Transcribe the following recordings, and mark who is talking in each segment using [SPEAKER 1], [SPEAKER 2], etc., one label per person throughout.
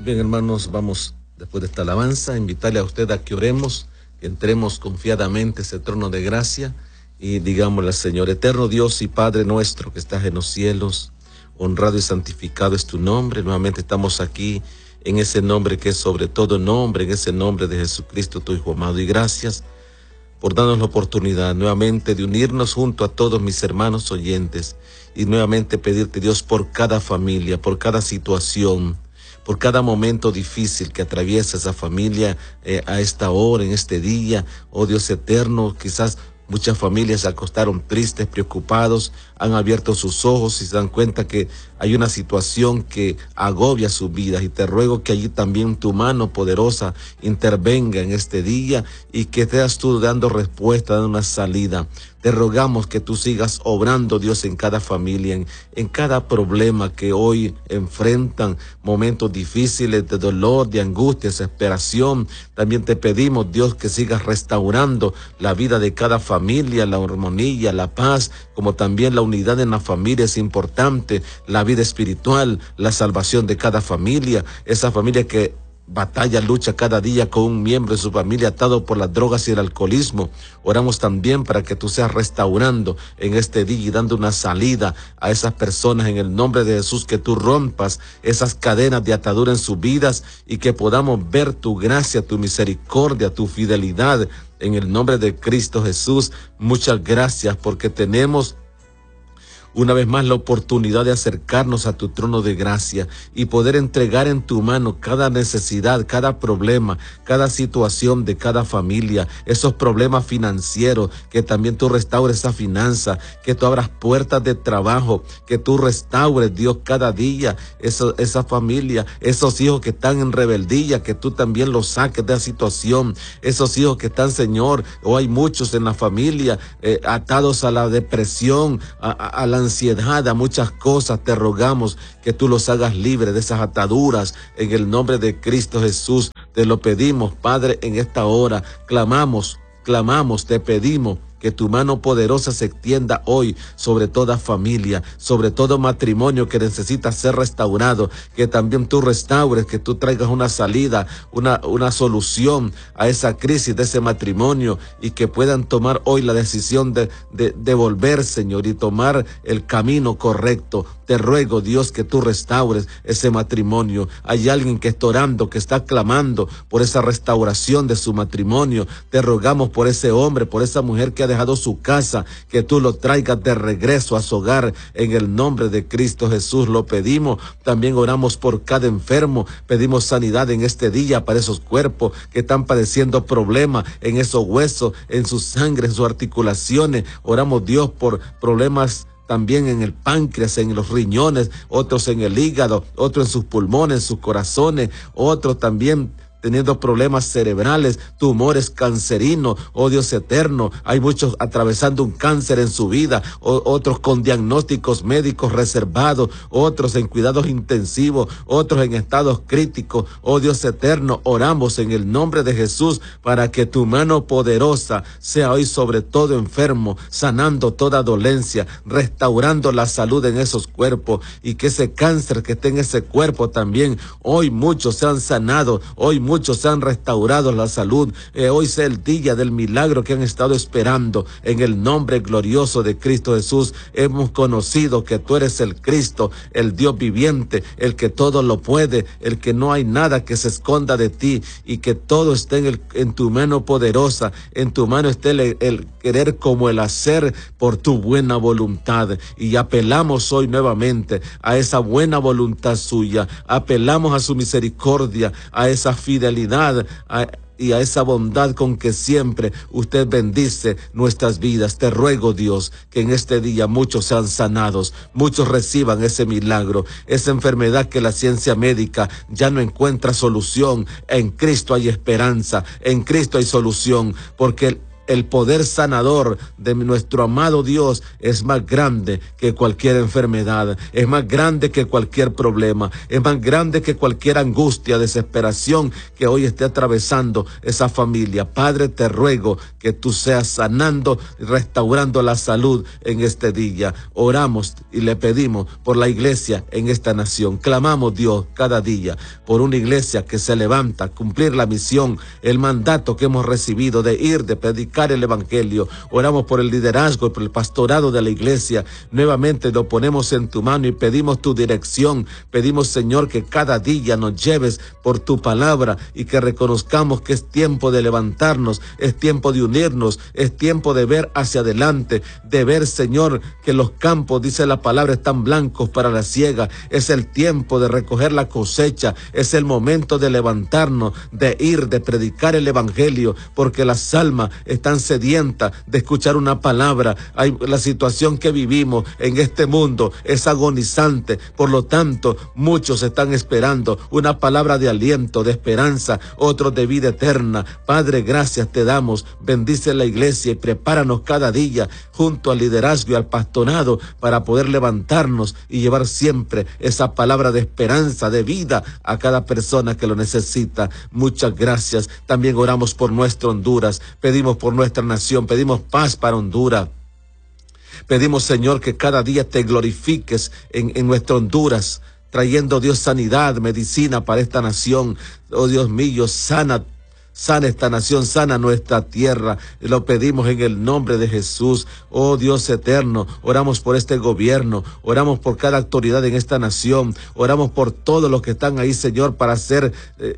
[SPEAKER 1] Bien, hermanos, vamos, después de esta alabanza, a invitarle a usted a que oremos, que entremos confiadamente a ese trono de gracia y digámosle al Señor: eterno Dios y Padre nuestro que estás en los cielos, honrado y santificado es tu nombre. Nuevamente estamos aquí en ese nombre que es sobre todo nombre, en ese nombre de Jesucristo, tu Hijo amado. Y gracias por darnos la oportunidad nuevamente de unirnos junto a todos mis hermanos oyentes y nuevamente pedirte, Dios, por cada familia, por cada situación, por cada momento difícil que atraviesa esa familia a esta hora, en este día. Oh Dios eterno, quizás muchas familias se acostaron tristes, preocupados, han abierto sus ojos y se dan cuenta que hay una situación que agobia sus vidas, y te ruego que allí también tu mano poderosa intervenga en este día y que seas tú dando respuesta, dando una salida. Te rogamos que tú sigas obrando, Dios, en cada familia, en cada problema que hoy enfrentan, momentos difíciles de dolor, de angustia, desesperación. También te pedimos, Dios, que sigas restaurando la vida de cada familia, la armonía, la paz, como también la unidad en la familia es importante, la vida espiritual, la salvación de cada familia, esa familia que batalla, lucha cada día con un miembro de su familia atado por las drogas y el alcoholismo. Oramos también para que tú seas restaurando en este día y dando una salida a esas personas en el nombre de Jesús, que tú rompas esas cadenas de atadura en sus vidas y que podamos ver tu gracia, tu misericordia, tu fidelidad en el nombre de Cristo Jesús. Muchas gracias porque tenemos una vez más la oportunidad de acercarnos a tu trono de gracia y poder entregar en tu mano cada necesidad, cada problema, cada situación de cada familia, esos problemas financieros, que también tú restaures esa finanza, que tú abras puertas de trabajo, que tú restaures, Dios, cada día esa familia, esos hijos que están en rebeldía, que tú también los saques de la situación, esos hijos que están, Señor, o hay muchos en la familia atados a la depresión, a la ansiedad, a muchas cosas. Te rogamos que tú los hagas libres de esas ataduras en el nombre de Cristo Jesús. Te lo pedimos, Padre, en esta hora. Clamamos, te pedimos que tu mano poderosa se extienda hoy sobre toda familia, sobre todo matrimonio que necesita ser restaurado, que también tú restaures, que tú traigas una salida, una solución a esa crisis de ese matrimonio, y que puedan tomar hoy la decisión de volver, Señor, y tomar el camino correcto. Te ruego, Dios, que tú restaures ese matrimonio. Hay alguien que está orando, que está clamando por esa restauración de su matrimonio. Te rogamos por ese hombre, por esa mujer que ha dejado su casa, que tú lo traigas de regreso a su hogar en el nombre de Cristo Jesús. Lo pedimos. También oramos por cada enfermo. Pedimos sanidad en este día para esos cuerpos que están padeciendo problemas en esos huesos, en su sangre, en sus articulaciones. Oramos, Dios, por problemas también en el páncreas, en los riñones, otros en el hígado, otros en sus pulmones, en sus corazones, otros también teniendo problemas cerebrales, tumores cancerinos. Oh Dios eterno, hay muchos atravesando un cáncer en su vida, otros con diagnósticos médicos reservados, otros en cuidados intensivos, otros en estados críticos. Oh Dios eterno, oramos en el nombre de Jesús para que tu mano poderosa sea hoy sobre todo enfermo, sanando toda dolencia, restaurando la salud en esos cuerpos, y que ese cáncer que esté en ese cuerpo también, hoy muchos se han sanado, hoy muchos se han restaurado la salud. Hoy sea el día del milagro que han estado esperando. En el nombre glorioso de Cristo Jesús, hemos conocido que tú eres el Cristo, el Dios viviente, el que todo lo puede, el que no hay nada que se esconda de ti, y que todo esté en tu mano poderosa. En tu mano esté el querer como el hacer por tu buena voluntad. Y apelamos hoy nuevamente a esa buena voluntad suya. Apelamos a su misericordia, a esa fidelidad y a esa bondad con que siempre usted bendice nuestras vidas. Te ruego, Dios, que en este día muchos sean sanados, muchos reciban ese milagro, esa enfermedad que la ciencia médica ya no encuentra solución. En Cristo hay esperanza, en Cristo hay solución, porque el poder sanador de nuestro amado Dios es más grande que cualquier enfermedad, es más grande que cualquier problema, es más grande que cualquier angustia, desesperación que hoy esté atravesando esa familia. Padre, te ruego que tú seas sanando y restaurando la salud en este día. Oramos y le pedimos por la iglesia en esta nación. Clamamos, Dios, cada día por una iglesia que se levanta a cumplir la misión, el mandato que hemos recibido de ir, de predicar el evangelio. Oramos por el liderazgo y por el pastorado de la iglesia. Nuevamente lo ponemos en tu mano y pedimos tu dirección. Pedimos, Señor, que cada día nos lleves por tu palabra y que reconozcamos que es tiempo de levantarnos, es tiempo de unirnos, es tiempo de ver hacia adelante, de ver, Señor, que los campos, dice la palabra, están blancos para la siega. Es el tiempo de recoger la cosecha, es el momento de levantarnos, de ir, de predicar el evangelio, porque las almas están sedientas de escuchar una palabra. La situación que vivimos en este mundo es agonizante, por lo tanto, muchos están esperando una palabra de aliento, de esperanza, otros de vida eterna. Padre, gracias te damos, bendice la iglesia y prepáranos cada día junto al liderazgo y al pastorado para poder levantarnos y llevar siempre esa palabra de esperanza, de vida a cada persona que lo necesita. Muchas gracias. También oramos por nuestro Honduras, pedimos por nuestra nación, pedimos paz para Honduras. Pedimos, Señor, que cada día te glorifiques en nuestro Honduras, trayendo, Dios, sanidad, medicina para esta nación. Oh Dios mío, sana esta nación, sana nuestra tierra. Lo pedimos en el nombre de Jesús. Oh Dios eterno, oramos por este gobierno, oramos por cada autoridad en esta nación, oramos por todos los que están ahí, Señor, para hacer,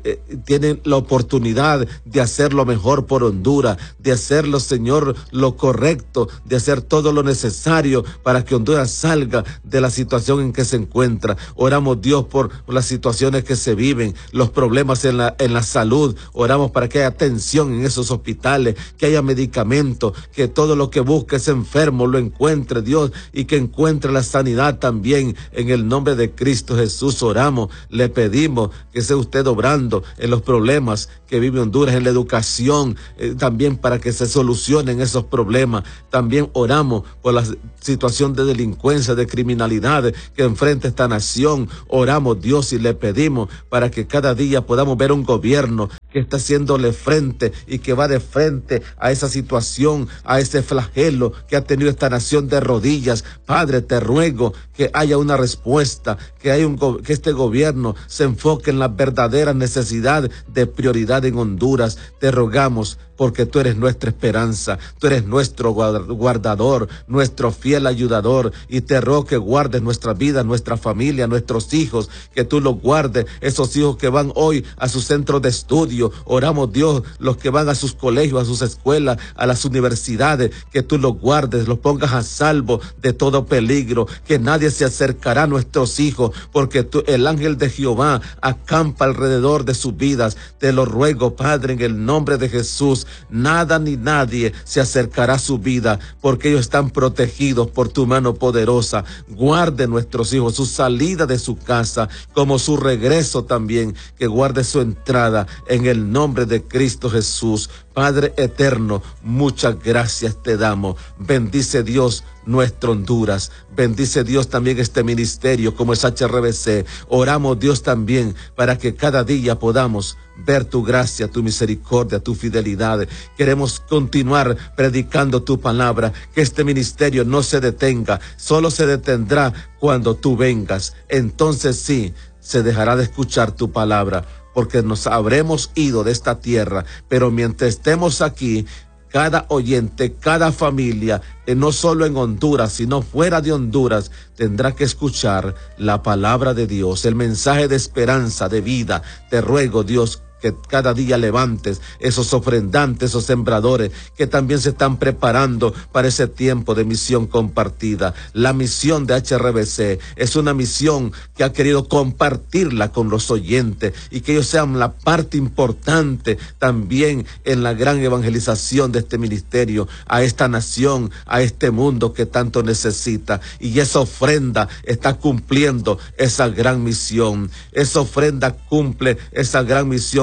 [SPEAKER 1] tienen la oportunidad de hacer lo mejor por Honduras, de hacerlo, Señor, lo correcto, de hacer todo lo necesario para que Honduras salga de la situación en que se encuentra. Oramos, Dios, por las situaciones que se viven, los problemas en la salud. Oramos para que haya atención en esos hospitales, que haya medicamentos, que todo lo que busque ese enfermo lo encuentre, Dios, y que encuentre la sanidad también. En el nombre de Cristo Jesús oramos, le pedimos que sea usted obrando en los problemas que vive Honduras, en la educación, también para que se solucionen esos problemas. También oramos por la situación de delincuencia, de criminalidad que enfrenta esta nación. Oramos, Dios, y le pedimos para que cada día podamos ver un gobierno que está haciéndole frente y que va de frente a esa situación, a ese flagelo que ha tenido esta nación de rodillas. Padre, te ruego que haya una respuesta, que este gobierno se enfoque en la verdadera necesidad de prioridad en Honduras. Te rogamos porque tú eres nuestra esperanza, tú eres nuestro guardador, nuestro fiel ayudador, y te ruego que guardes nuestra vida, nuestra familia, nuestros hijos, que tú los guardes, esos hijos que van hoy a sus centros de estudio. Oramos, Dios, los que van a sus colegios, a sus escuelas, a las universidades, que tú los guardes, los pongas a salvo de todo peligro, que nadie se acercará a nuestros hijos, porque el ángel de Jehová acampa alrededor de sus vidas. Te lo ruego, Padre, en el nombre de Jesús. Nada ni nadie se acercará a su vida, porque ellos están protegidos por tu mano poderosa. Guarde nuestros hijos, su salida de su casa, como su regreso también, que guarde su entrada, en el nombre de Cristo Jesús. Padre eterno, muchas gracias te damos. Bendice, Dios, nuestro Honduras. Bendice, Dios, también este ministerio como es HRBC. Oramos, Dios, también para que cada día podamos ver tu gracia, tu misericordia, tu fidelidad. Queremos continuar predicando tu palabra, que este ministerio no se detenga, solo se detendrá cuando tú vengas. Entonces sí, se dejará de escuchar tu palabra, porque nos habremos ido de esta tierra, pero mientras estemos aquí, cada oyente, cada familia, no solo en Honduras, sino fuera de Honduras, tendrá que escuchar la palabra de Dios, el mensaje de esperanza, de vida. Te ruego, Dios, que cada día levantes esos ofrendantes, esos sembradores que también se están preparando para ese tiempo de misión compartida. La misión de HRBC es una misión que ha querido compartirla con los oyentes y que ellos sean la parte importante también en la gran evangelización de este ministerio, a esta nación, a este mundo que tanto necesita. Y esa ofrenda está cumpliendo esa gran misión. Esa ofrenda cumple esa gran misión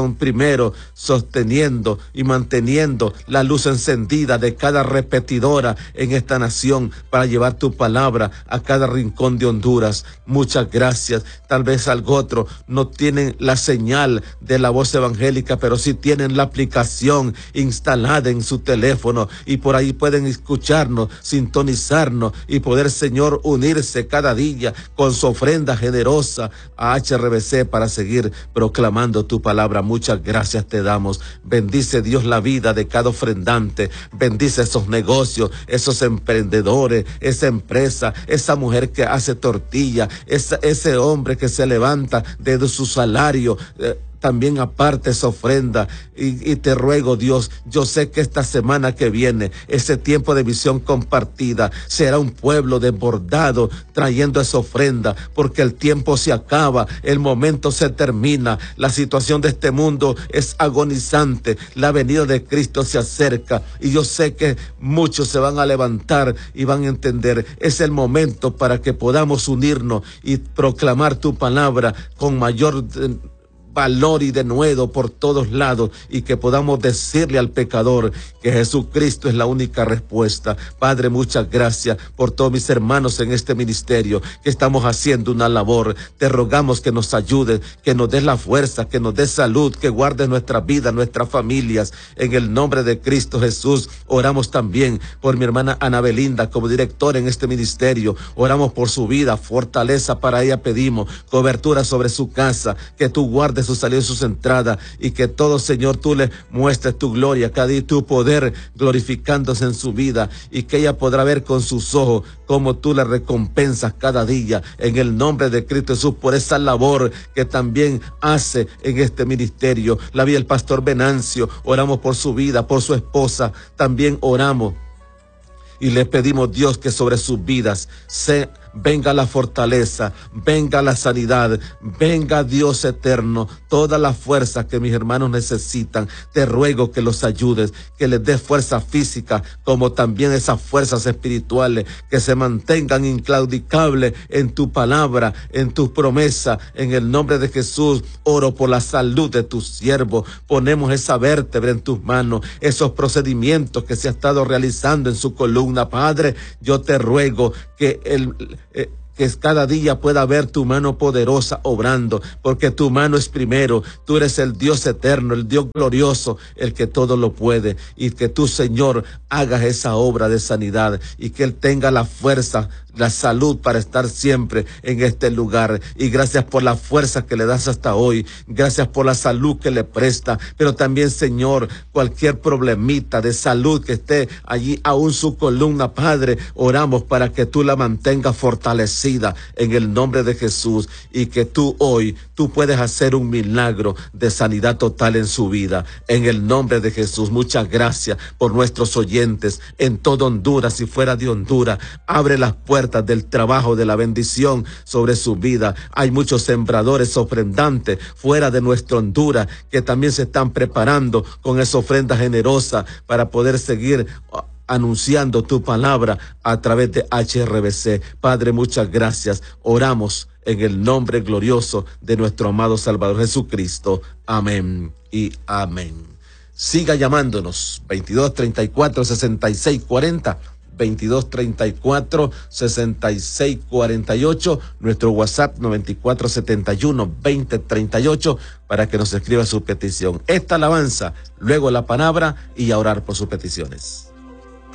[SPEAKER 1] son primero sosteniendo y manteniendo la luz encendida de cada repetidora en esta nación para llevar tu palabra a cada rincón de Honduras. Muchas gracias. Tal vez algo otro no tienen la señal de la voz evangélica, pero sí tienen la aplicación instalada en su teléfono y por ahí pueden escucharnos, sintonizarnos y poder, Señor, unirse cada día con su ofrenda generosa a HRBC para seguir proclamando tu palabra. Muchas gracias te damos. Bendice, Dios, la vida de cada ofrendante. Bendice esos negocios, esos emprendedores, esa empresa, esa mujer que hace tortilla, ese hombre que se levanta de su salario. También aparte esa ofrenda y te ruego, Dios, yo sé que esta semana que viene, ese tiempo de visión compartida, será un pueblo desbordado trayendo esa ofrenda, porque el tiempo se acaba, el momento se termina, la situación de este mundo es agonizante, la venida de Cristo se acerca y yo sé que muchos se van a levantar y van a entender, es el momento para que podamos unirnos y proclamar tu palabra con mayor valor y denuedo por todos lados, y que podamos decirle al pecador que Jesucristo es la única respuesta. Padre, muchas gracias por todos mis hermanos en este ministerio que estamos haciendo una labor. Te rogamos que nos ayudes, que nos des la fuerza, que nos des salud, que guardes nuestra vida, nuestras familias. En el nombre de Cristo Jesús, oramos también por mi hermana Ana Belinda como directora en este ministerio. Oramos por su vida, fortaleza para ella pedimos, cobertura sobre su casa, que tú guardes sus salidas y sus entradas, y que todo, Señor, tú le muestres tu gloria cada día, tu poder glorificándose en su vida, y que ella podrá ver con sus ojos cómo tú le recompensas cada día, en el nombre de Cristo Jesús, por esa labor que también hace en este ministerio. La vida del pastor Venancio, oramos por su vida, por su esposa, también oramos y le pedimos, Dios, que sobre sus vidas venga la fortaleza, venga la sanidad, venga, Dios eterno, toda la fuerza que mis hermanos necesitan. Te ruego que los ayudes, que les des fuerza física, como también esas fuerzas espirituales, que se mantengan inclaudicables en tu palabra, en tu promesa. En el nombre de Jesús, oro por la salud de tus siervos. Ponemos esa vértebra en tus manos, esos procedimientos que se ha estado realizando en su columna. Padre, yo te ruego que que cada día pueda ver tu mano poderosa obrando, porque tu mano es primero. Tú eres el Dios eterno, el Dios glorioso, el que todo lo puede, y que tú, Señor, hagas esa obra de sanidad, y que Él tenga la fuerza, la salud para estar siempre en este lugar. Y gracias por la fuerza que le das hasta hoy, gracias por la salud que le presta, pero también, Señor, cualquier problemita de salud que esté allí, aún su columna, Padre, oramos para que tú la mantengas fortalecida en el nombre de Jesús, y que tú hoy, tú puedes hacer un milagro de sanidad total en su vida, en el nombre de Jesús. Muchas gracias por nuestros oyentes en todo Honduras y fuera de Honduras. Abre las puertas del trabajo, de la bendición sobre su vida. Hay muchos sembradores ofrendantes fuera de nuestro Honduras que también se están preparando con esa ofrenda generosa para poder seguir anunciando tu palabra a través de HRBC. Padre, muchas gracias. Oramos en el nombre glorioso de nuestro amado Salvador Jesucristo. Amén y amén. Siga llamándonos 2234-6640, 2234-6648, nuestro WhatsApp 9471-2038, para que nos escriba su petición. Esta alabanza, luego la palabra y a orar por sus peticiones.